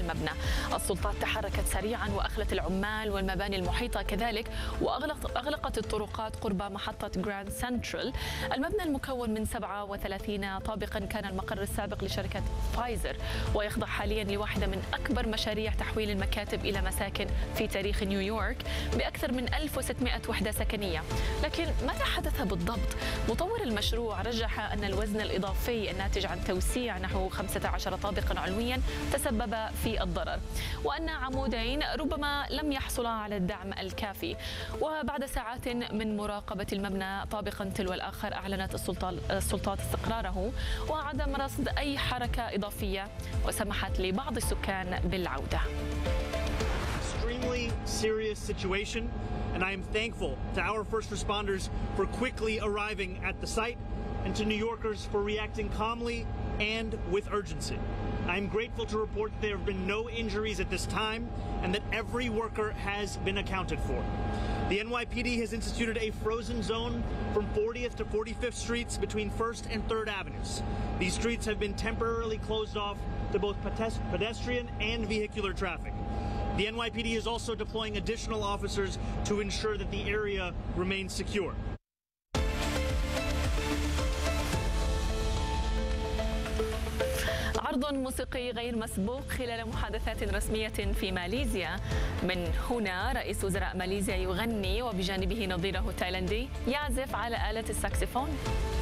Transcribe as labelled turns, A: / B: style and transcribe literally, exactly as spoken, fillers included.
A: المبنى. السلطات تحركت سريعا وأخلت العمال والمباني المحيطة كذلك، وأغلقت الطرقات قرب محطة جراند سنترال. المبنى المكون من سبعة وثلاثين طابقا كان المقر السابق لشركة فايزر، ويخضع حاليا لواحدة من أكبر مشاريع تحويل المكاتب إلى مساكن في تاريخ نيويورك بأكثر من ألف وستمائة وحدة سكنية. لكن ماذا حدث بالضبط؟ مطور المشروع رجح أن الوزن الإضافي الناتج عن توسيع نحو خمسة عشر طابقا علويا تسبب في الضرر، وأن عمودين ربما لم يحصلا على الدعم الكافي. وبعد ساعات من مراقبة المبنى طابقا تلو الآخر أعلنت السلطات استقراره وعدم رصد أي حركة إضافية، وسمحت لبعض السكان بالعودة.
B: Extremely serious situation, and I am thankful to our first responders for quickly arriving at the site and to New Yorkers for reacting calmly and with urgency. I am grateful to report that there have been no injuries at this time and that every worker has been accounted for. The N Y P D has instituted a frozen zone from fortieth to forty-fifth Streets between first and third Avenues. These streets have been temporarily closed off to both pedestrian and vehicular traffic. The N Y P D is also deploying additional officers to ensure that the area remains secure.
A: عرض موسيقي غير مسبوق خلال محادثات رسمية في ماليزيا. من هنا رئيس وزراء ماليزيا يغني وبجانبه نظيره التايلاندي يعزف على آلة الساكسفون.